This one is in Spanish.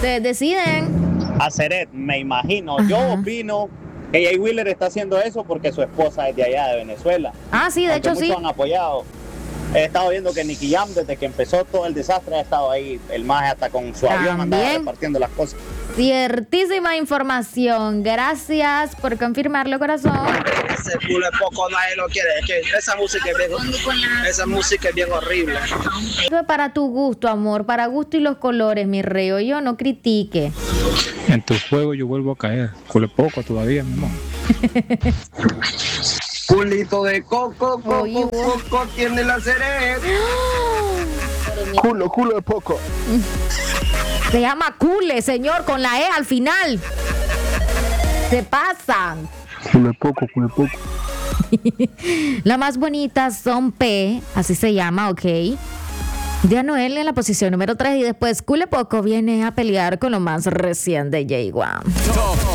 Ustedes deciden. A Ceret, me imagino. Yo opino que Jay Wheeler está haciendo eso porque su esposa es de allá, de Venezuela. Sí, de hecho sí. Muchos han apoyado. He estado viendo que Nicky Jam, desde que empezó todo el desastre, ha estado ahí. El maje hasta con su avión andaba repartiendo las cosas. Ciertísima información. Gracias por confirmarlo, corazón. Ese culo es poco, nadie lo quiere. Es que esa música es bien horrible. Eso es para tu gusto, amor. Para gusto y los colores, mi rey. Yo no critique. En tu juego yo vuelvo a caer. Culo es poco todavía, mi amor. Culito de coco, coco, tiene la Ceret. Culo de poco. Se llama cule, señor, con la E al final. Se pasan. Culo de poco. La más bonita son P, así se llama, ok. De Anuel en la posición número 3 y después Cule Poco viene a pelear con lo más recién de J1.